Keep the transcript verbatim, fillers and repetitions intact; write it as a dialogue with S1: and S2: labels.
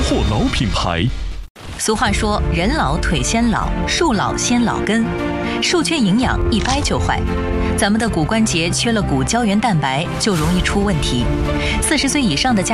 S1: 货老品牌。
S2: 俗话说，人老腿先老，树老先老根，树缺营养一掰就坏。咱们的骨关节缺了骨胶原蛋白，就容易出问题。四十岁以上的家